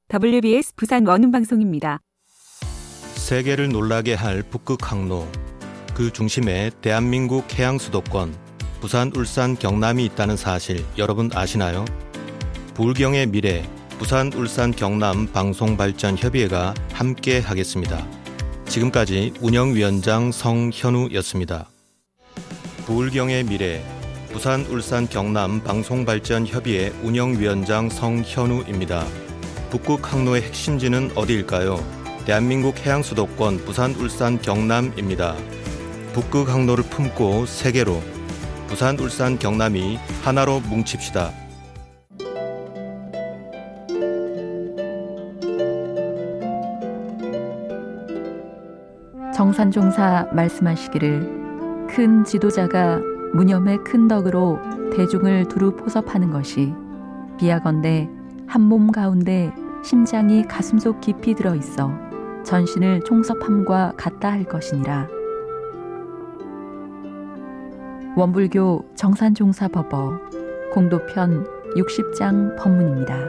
WBS 부산 원음방송입니다. 세계를 놀라게 할 북극 항로, 그 중심에 대한민국 해양 수도권 부산, 울산, 경남이 있다는 사실 여러분 아시나요? 부울경의 미래 부산, 울산, 경남 방송발전협의회가 함께 하겠습니다. 지금까지 운영위원장 성현우였습니다. 부울경의 미래 부산, 울산, 경남 방송발전협의회 운영위원장 성현우입니다. 북극 항로의 핵심지는 어디일까요? 대한민국 해양 수도권 부산, 울산, 경남입니다. 북극 항로를 품고 세계로 부산, 울산, 경남이 하나로 뭉칩시다. 정산종사 말씀하시기를 큰 지도자가 무념의 큰 덕으로 대중을 두루 포섭하는 것이 비하건대 한 몸 가운데 심장이 가슴속 깊이 들어있어 전신을 총섭함과 같다 할 것이니라. 원불교 정산종사법어 공도편 60장 법문입니다.